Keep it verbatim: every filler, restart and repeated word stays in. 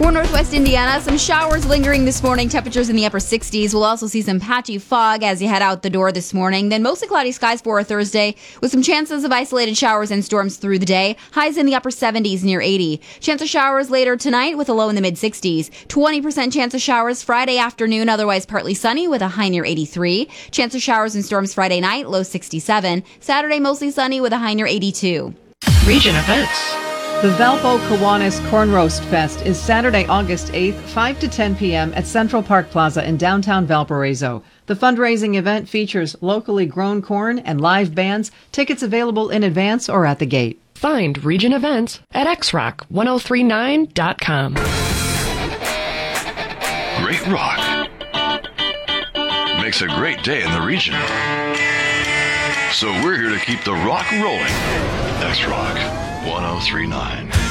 For Northwest Indiana, some showers lingering this morning. Temperatures in the upper sixties. We'll also see some patchy fog as you head out the door this morning. Then mostly cloudy skies for a Thursday with some chances of isolated showers and storms through the day. Highs in the upper seventies near eighty. Chance of showers later tonight with a low in the mid sixties. twenty percent chance of showers Friday afternoon, otherwise partly sunny with a high near eighty-three. Chance of showers and storms Friday night, low sixty-seven. Saturday mostly sunny with a high near eighty-two. Region events. The Valpo Kiwanis Corn Roast Fest is Saturday, August eighth, five to ten p.m. at Central Park Plaza in downtown Valparaiso. The fundraising event features locally grown corn and live bands. Tickets available in advance or at the gate. Find region events at x rock ten thirty-nine dot com. Great rock makes a great day in the region. So we're here to keep the rock rolling. X-Rock ten thirty-nine.